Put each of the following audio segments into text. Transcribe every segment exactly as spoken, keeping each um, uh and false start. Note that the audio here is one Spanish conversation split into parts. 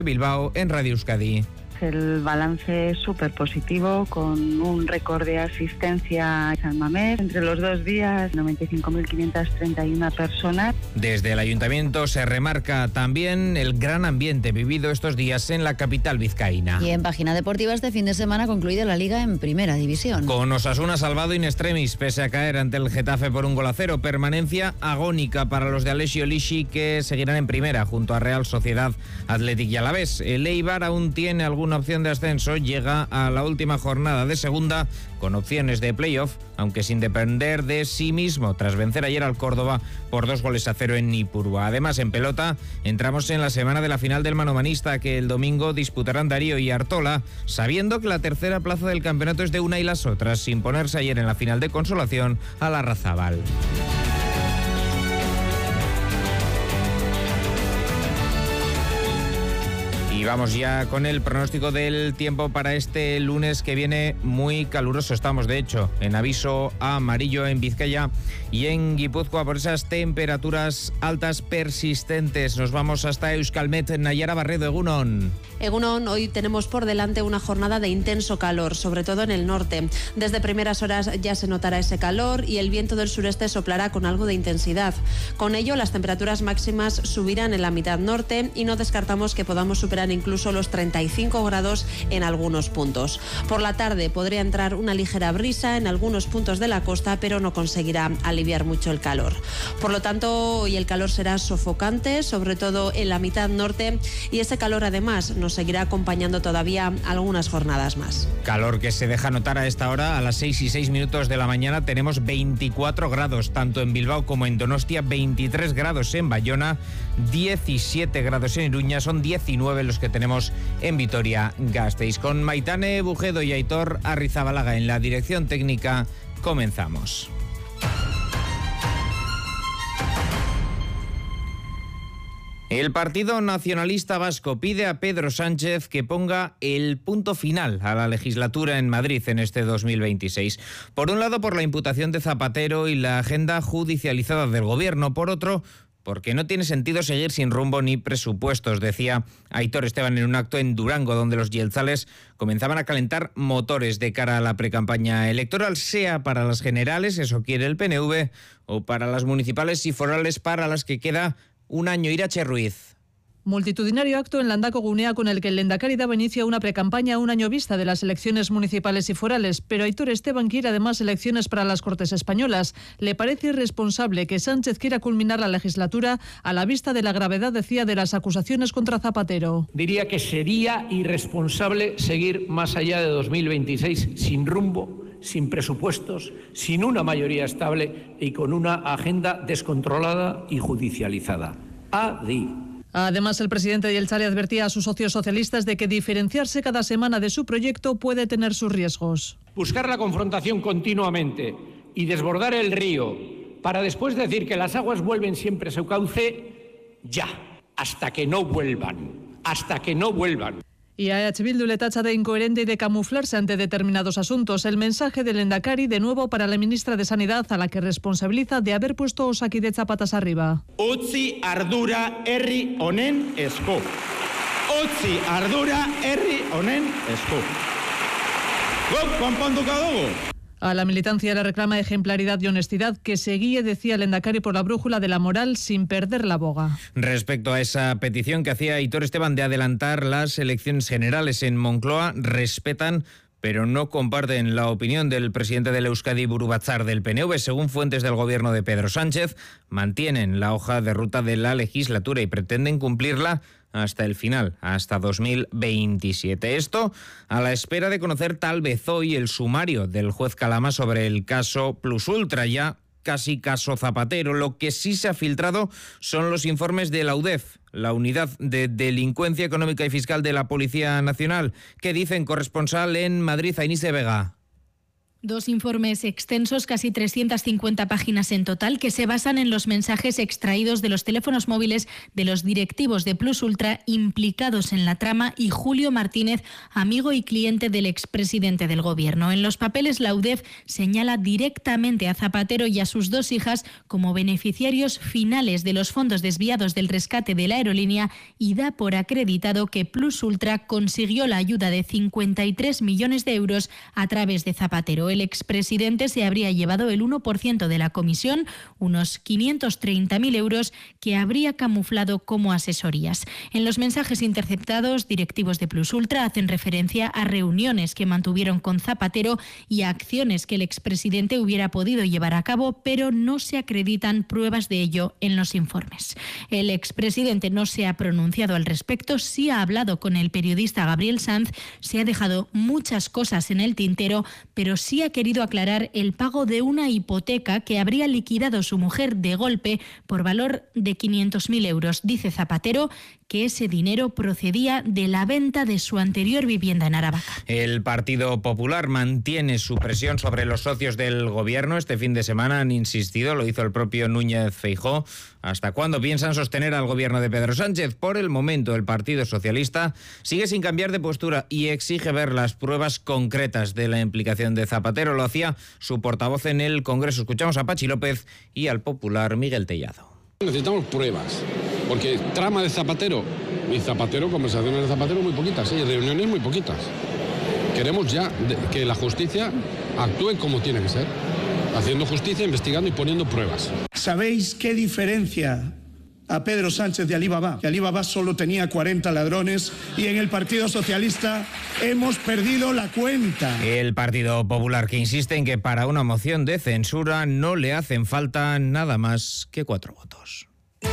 Bilbao en Radio Euskadi. El balance es súper positivo, con un récord de asistencia a San Mamés. Entre los dos días, noventa y cinco mil quinientas treinta y una personas. Desde el Ayuntamiento se remarca también el gran ambiente vivido estos días en la capital vizcaína. Y en página deportiva, este fin de semana ha concluido la Liga en Primera División. Con Osasuna salvado in extremis, pese a caer ante el Getafe por un gol a cero. Permanencia agónica para los de Alessio Lisci, que seguirán en Primera junto a Real Sociedad, Athletic y Alavés. El Eibar aún tiene algún opción de ascenso, llega a la última jornada de segunda con opciones de playoff, aunque sin depender de sí mismo, tras vencer ayer al Córdoba por dos goles a cero en Ipurúa. Además, en pelota, entramos en la semana de la final del manomanista, que el domingo disputarán Darío y Artola, sabiendo que la tercera plaza del campeonato es de una y las otras, sin ponerse ayer en la final de consolación a la Larrazábal. Y vamos ya con el pronóstico del tiempo para este lunes, que viene muy caluroso. Estamos, de hecho, en aviso amarillo en Vizcaya y en Guipúzcoa por esas temperaturas altas persistentes. Nos vamos hasta Euskalmet. Nayara Barredo, Egunon. Egunon, hoy tenemos por delante una jornada de intenso calor, sobre todo en el norte. Desde primeras horas ya se notará ese calor y el viento del sureste soplará con algo de intensidad. Con ello, las temperaturas máximas subirán en la mitad norte y no descartamos que podamos superar incluso los treinta y cinco grados en algunos puntos. Por la tarde podría entrar una ligera brisa en algunos puntos de la costa, pero no conseguirá aliviar mucho el calor. Por lo tanto, hoy el calor será sofocante, sobre todo en la mitad norte, y ese calor además nos seguirá acompañando todavía algunas jornadas más. Calor que se deja notar a esta hora. A las seis y seis minutos de la mañana tenemos veinticuatro grados, tanto en Bilbao como en Donostia, veintitrés grados en Bayona, diecisiete grados en Iruña, son diecinueve los que tenemos en Vitoria-Gasteiz. Con Maitane Bujedo y Aitor Arrizabalaga en la dirección técnica, comenzamos. El Partido Nacionalista Vasco pide a Pedro Sánchez que ponga el punto final a la legislatura en Madrid en este dos mil veintiséis. Por un lado, por la imputación de Zapatero y la agenda judicializada del gobierno. Por otro, porque no tiene sentido seguir sin rumbo ni presupuestos, decía Aitor Esteban en un acto en Durango, donde los yeltzales comenzaban a calentar motores de cara a la precampaña electoral, sea para las generales, eso quiere el P N V, o para las municipales y forales, para las que queda un año. Irache Ruiz. Multitudinario acto en Landako Gunea con el que el Lehendakari daba inicio a una precampaña a un año vista de las elecciones municipales y forales, pero Aitor Esteban quiere además elecciones para las Cortes Españolas. Le parece irresponsable que Sánchez quiera culminar la legislatura a la vista de la gravedad, decía, de las acusaciones contra Zapatero. Diría que sería irresponsable seguir más allá de dos mil veintiséis sin rumbo, sin presupuestos, sin una mayoría estable y con una agenda descontrolada y judicializada. Adi. Además, el presidente de Jeltzale advertía a sus socios socialistas de que diferenciarse cada semana de su proyecto puede tener sus riesgos. Buscar la confrontación continuamente y desbordar el río para después decir que las aguas vuelven siempre a su cauce, ya, hasta que no vuelvan, hasta que no vuelvan. Y a E H Bildu le tacha de incoherente y de camuflarse ante determinados asuntos. El mensaje del Lehendakari, de nuevo, para la ministra de Sanidad, a la que responsabiliza de haber puesto Osakidetza patas arriba. Utzi ardura herri honen esku. Utzi ardura herri honen esku. Guk konponduko dugu. A la militancia le reclama ejemplaridad y honestidad, que se guíe, decía el Lehendakari, por la brújula de la moral sin perder la boga. Respecto a esa petición que hacía Aitor Esteban de adelantar las elecciones generales en Moncloa, respetan pero no comparten la opinión del presidente del Euskadi Buru Batzar del P N V. Según fuentes del gobierno de Pedro Sánchez, mantienen la hoja de ruta de la legislatura y pretenden cumplirla hasta el final, hasta dos mil veintisiete. Esto a la espera de conocer tal vez hoy el sumario del juez Calama sobre el caso Plus Ultra, ya casi caso Zapatero. Lo que sí se ha filtrado son los informes de la U D E F, la Unidad de Delincuencia Económica y Fiscal de la Policía Nacional. ¿Qué dicen? Corresponsal en Madrid, Ainise Vega. Dos informes extensos, casi trescientas cincuenta páginas en total, que se basan en los mensajes extraídos de los teléfonos móviles de los directivos de Plus Ultra implicados en la trama y Julio Martínez, amigo y cliente del expresidente del Gobierno. En los papeles, la U D E F señala directamente a Zapatero y a sus dos hijas como beneficiarios finales de los fondos desviados del rescate de la aerolínea y da por acreditado que Plus Ultra consiguió la ayuda de cincuenta y tres millones de euros a través de Zapatero. El expresidente se habría llevado el uno por ciento de la comisión, unos quinientos treinta mil euros, que habría camuflado como asesorías. En los mensajes interceptados, directivos de Plus Ultra hacen referencia a reuniones que mantuvieron con Zapatero y a acciones que el expresidente hubiera podido llevar a cabo, pero no se acreditan pruebas de ello en los informes. El expresidente no se ha pronunciado al respecto, sí ha hablado con el periodista Gabriel Sanz, se ha dejado muchas cosas en el tintero, pero sí ha querido aclarar el pago de una hipoteca que habría liquidado su mujer de golpe por valor de quinientos mil euros. Dice Zapatero que ese dinero procedía de la venta de su anterior vivienda en Aravaca. El Partido Popular mantiene su presión sobre los socios del Gobierno. Este fin de semana han insistido, lo hizo el propio Núñez Feijóo. ¿Hasta cuándo piensan sostener al Gobierno de Pedro Sánchez? Por el momento, el Partido Socialista sigue sin cambiar de postura y exige ver las pruebas concretas de la implicación de Zapatero. Lo hacía su portavoz en el Congreso. Escuchamos a Pachi López y al popular Miguel Tellado. Necesitamos pruebas, porque trama de Zapatero y Zapatero, conversaciones de Zapatero muy poquitas, y reuniones muy poquitas. Queremos ya que la justicia actúe como tiene que ser, haciendo justicia, investigando y poniendo pruebas. ¿Sabéis qué diferencia a Pedro Sánchez de Alibaba? Que Alibaba solo tenía cuarenta ladrones y en el Partido Socialista hemos perdido la cuenta. El Partido Popular, que insiste en que para una moción de censura no le hacen falta nada más que cuatro votos.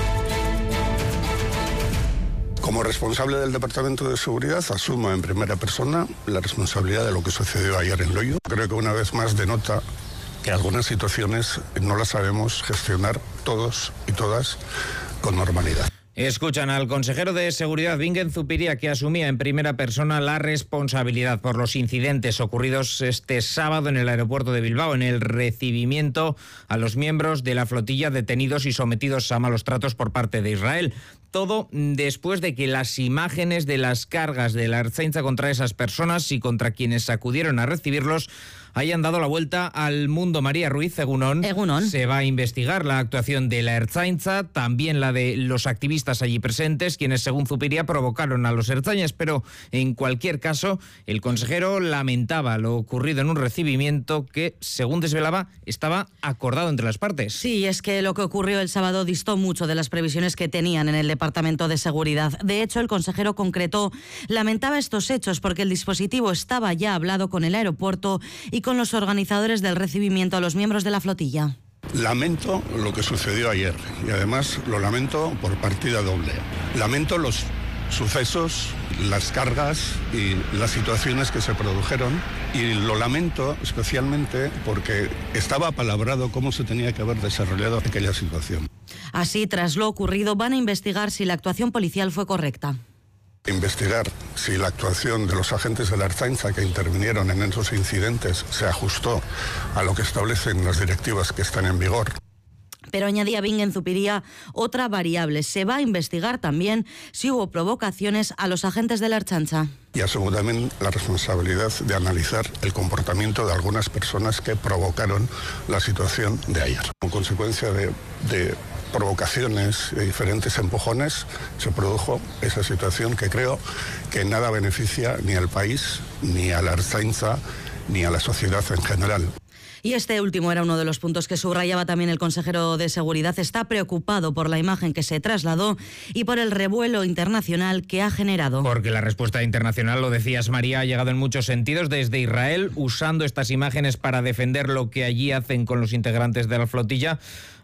Como responsable del Departamento de Seguridad, asumo en primera persona la responsabilidad de lo que sucedió ayer en Loiu. Creo que una vez más denota que algunas situaciones no las sabemos gestionar todos y todas con normalidad. Escuchan al consejero de Seguridad, Bingen Zupiria, que asumía en primera persona la responsabilidad por los incidentes ocurridos este sábado en el aeropuerto de Bilbao, en el recibimiento a los miembros de la flotilla detenidos y sometidos a malos tratos por parte de Israel. Todo después de que las imágenes de las cargas de la Ertzaintza contra esas personas y contra quienes acudieron a recibirlos hayan dado la vuelta al mundo. María Ruiz, Egunon. Egunon. Se va a investigar la actuación de la Ertzaintza, también la de los activistas allí presentes, quienes, según Zupiria, provocaron a los ertzainas, pero en cualquier caso, el consejero lamentaba lo ocurrido en un recibimiento que, según desvelaba, estaba acordado entre las partes. Sí, es que lo que ocurrió el sábado distó mucho de las previsiones que tenían en el Departamento de Seguridad. De hecho, el consejero concretó, lamentaba estos hechos porque el dispositivo estaba ya hablado con el aeropuerto y con los organizadores del recibimiento a los miembros de la flotilla. Lamento lo que sucedió ayer y además lo lamento por partida doble. Lamento los sucesos, las cargas y las situaciones que se produjeron y lo lamento especialmente porque estaba apalabrado cómo se tenía que haber desarrollado aquella situación. Así, tras lo ocurrido, van a investigar si la actuación policial fue correcta. Investigar si la actuación de los agentes de la Ertzaintza que intervinieron en esos incidentes se ajustó a lo que establecen las directivas que están en vigor. Pero añadía Bingen Zupiria otra variable. Se va a investigar también si hubo provocaciones a los agentes de la Ertzaintza. Y asumo también la responsabilidad de analizar el comportamiento de algunas personas que provocaron la situación de ayer. Como consecuencia de, de provocaciones y diferentes empujones, se produjo esa situación que creo que nada beneficia ni al país, ni a la Ertzaintza, ni a la sociedad en general. Y este último era uno de los puntos que subrayaba también el consejero de Seguridad. Está preocupado por la imagen que se trasladó y por el revuelo internacional que ha generado. Porque la respuesta internacional, lo decías María, ha llegado en muchos sentidos desde Israel, usando estas imágenes para defender lo que allí hacen con los integrantes de la flotilla,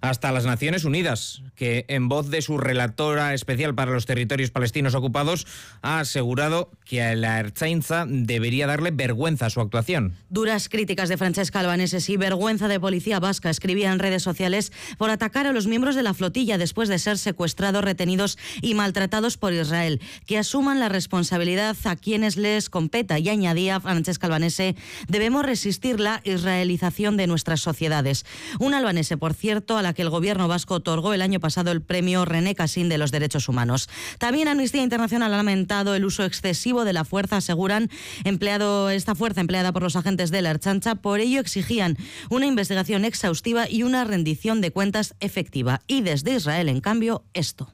hasta las Naciones Unidas, que en voz de su relatora especial para los territorios palestinos ocupados ha asegurado que a la Ertzaintza debería darle vergüenza su actuación. Duras críticas de Francesca Albanese y vergüenza de policía vasca, escribía en redes sociales, por atacar a los miembros de la flotilla después de ser secuestrados, retenidos y maltratados por Israel. Que asuman la responsabilidad a quienes les competa, y añadía Francesca Albanese, debemos resistir la israelización de nuestras sociedades. Una albanese, por cierto, a la que el gobierno vasco otorgó el año pasado el premio René Cassin de los Derechos Humanos. También Amnistía Internacional ha lamentado el uso excesivo de la fuerza, aseguran, empleado esta fuerza empleada por los agentes de la Ertzaintza. Por ello exigían una investigación exhaustiva y una rendición de cuentas efectiva. Y desde Israel, en cambio, esto.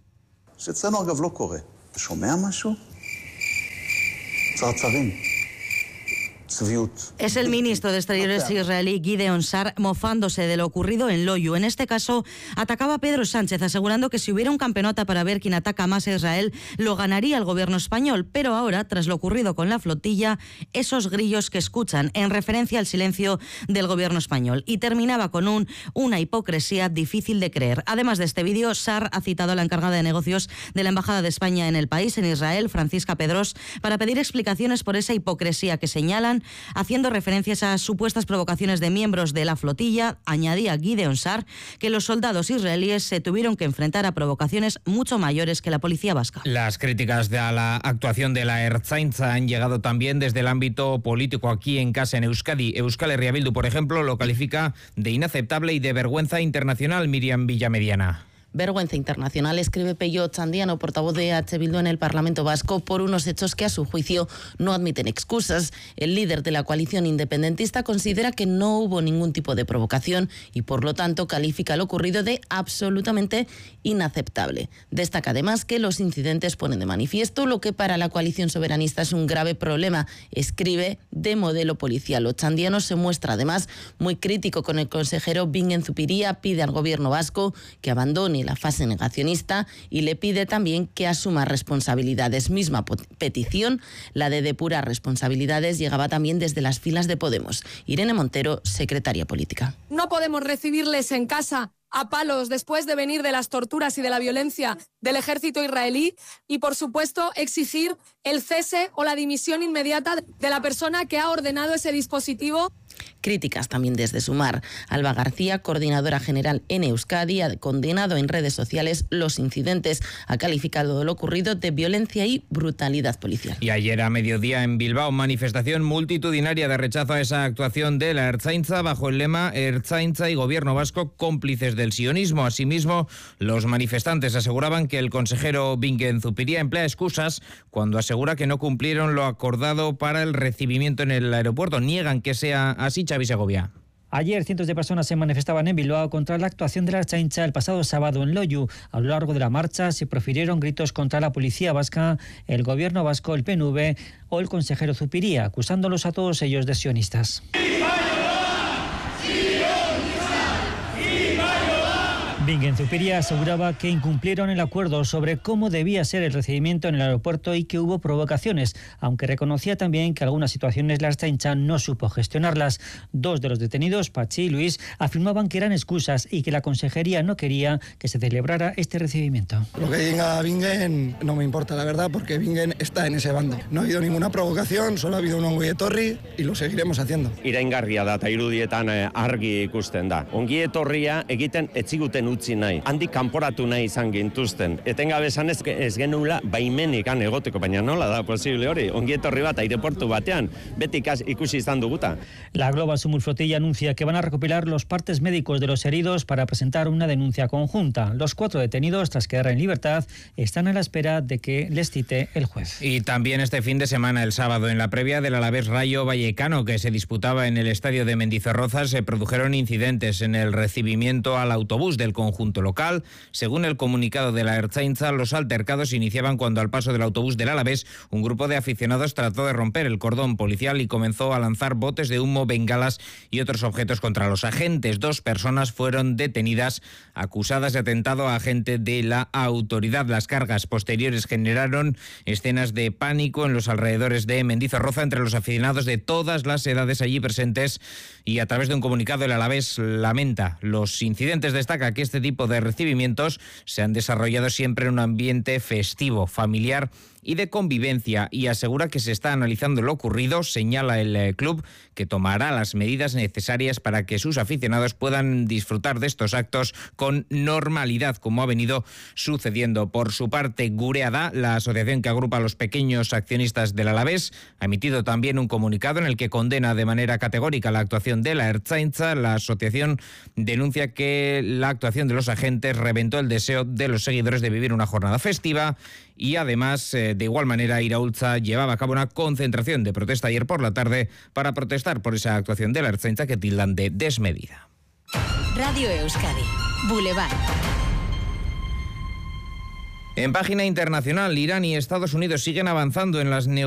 Es el ministro de Exteriores israelí Gideon Sar mofándose de lo ocurrido en Loyu. En este caso, atacaba a Pedro Sánchez, asegurando que si hubiera un campeonato para ver quién ataca más a Israel, lo ganaría el gobierno español. Pero ahora, tras lo ocurrido con la flotilla, esos grillos que escuchan, en referencia al silencio del gobierno español. Y terminaba con un una hipocresía difícil de creer. Además de este vídeo, Sar ha citado a la encargada de negocios de la Embajada de España en el país, en Israel, Francisca Pedros, para pedir explicaciones por esa hipocresía que señalan, haciendo referencias a supuestas provocaciones de miembros de la flotilla. Añadía Gideon Sar que los soldados israelíes se tuvieron que enfrentar a provocaciones mucho mayores que la policía vasca. Las críticas de la actuación de la Ertzaintza han llegado también desde el ámbito político aquí en casa, en Euskadi. Euskal Herria Bildu, por ejemplo, lo califica de inaceptable y de vergüenza internacional. Miriam Villamediana. Vergüenza internacional, escribe Pello Chandiano, portavoz de E H Bildu en el Parlamento Vasco, por unos hechos que a su juicio no admiten excusas. El líder de la coalición independentista considera que no hubo ningún tipo de provocación y por lo tanto califica lo ocurrido de absolutamente inaceptable. Destaca además que los incidentes ponen de manifiesto lo que para la coalición soberanista es un grave problema. Escribe de modelo policial. Ochandiano se muestra además muy crítico con el consejero Bingen Zupiria, pide al gobierno vasco que abandone la fase negacionista y le pide también que asuma responsabilidades. Misma petición, la de depurar responsabilidades, llegaba también desde las filas de Podemos. Irene Montero, secretaria política. No podemos recibirles en casa a palos después de venir de las torturas y de la violencia del ejército israelí y, por supuesto, exigir el cese o la dimisión inmediata de la persona que ha ordenado ese dispositivo. Críticas también desde Sumar. Alba García, coordinadora general en Euskadi, ha condenado en redes sociales los incidentes. Ha calificado lo ocurrido de violencia y brutalidad policial. Y ayer a mediodía en Bilbao, manifestación multitudinaria de rechazo a esa actuación de la Ertzaintza bajo el lema Ertzaintza y Gobierno Vasco cómplices del sionismo. Asimismo, los manifestantes aseguraban que el consejero Bingen Zupiria emplea excusas cuando asegura que no cumplieron lo acordado para el recibimiento en el aeropuerto. Niegan que sea así. Xavi Segovia. Ayer cientos de personas se manifestaban en Bilbao contra la actuación de la Ertzaintza el pasado sábado en Loyu. A lo largo de la marcha se profirieron gritos contra la policía vasca, el gobierno vasco, el P N V o el consejero Zupiria, acusándolos a todos ellos de sionistas. Bingen Zupiria aseguraba que incumplieron el acuerdo sobre cómo debía ser el recibimiento en el aeropuerto y que hubo provocaciones, aunque reconocía también que algunas situaciones la Ertzaintza no supo gestionarlas. Dos de los detenidos, Pachi y Luis, afirmaban que eran excusas y que la consejería no quería que se celebrara este recibimiento. Lo que diga Bingen no me importa, la verdad, porque Bingen está en ese bando. No ha habido ninguna provocación, solo ha habido un ongi etorri y lo seguiremos haciendo. Iraingarria da, eta irudietan argi ikusten da. Ongi etorria egiten etziguten utzi nahi, handik kanporatu nahi izan gintuzten. Etengabe esan ez, ez genula baimenik han egoteko, baina nola da posible hori? Ongi etorri bat aireportu batean, beti ikusi izan duguta. La Global Sumur Flotilla anuncia que van a recopilar los partes médicos de los heridos para presentar una denuncia conjunta. Los cuatro detenidos, tras quedar en libertad, están a la espera de que les cite el juez. Y también este fin de semana, el sábado, en la previa del Alavés Rayo Vallecano, que se disputaba en el estadio de Mendizorroza, se produjeron incidentes en el recibimiento al autobús del conjunto local. Según el comunicado de la Ertzaintza, los altercados iniciaban cuando al paso del autobús del Alavés un grupo de aficionados trató de romper el cordón policial y comenzó a lanzar botes de humo, bengalas y otros objetos contra los agentes. Dos personas fueron detenidas acusadas de atentado a agente de la autoridad. Las cargas posteriores generaron escenas de pánico en los alrededores de Mendizorroza entre los aficionados de todas las edades allí presentes, y a través de un comunicado el Alavés lamenta los incidentes. Destaca que este este tipo de recibimientos se han desarrollado siempre en un ambiente festivo, familiar y de convivencia, y asegura que se está analizando lo ocurrido. Señala el eh, club que tomará las medidas necesarias para que sus aficionados puedan disfrutar de estos actos con normalidad, como ha venido sucediendo. Por su parte, Gureada, la asociación que agrupa a los pequeños accionistas del Alavés, ha emitido también un comunicado en el que condena de manera categórica la actuación de la Ertzaintza. La asociación denuncia que la actuación de los agentes reventó el deseo de los seguidores de vivir una jornada festiva, y además, eh, de igual manera, Iraultza llevaba a cabo una concentración de protesta ayer por la tarde para protestar por esa actuación de la Ertzaintza que tildan de desmedida. Radio Euskadi, Boulevard. En página internacional, Irán y Estados Unidos siguen avanzando en las negociaciones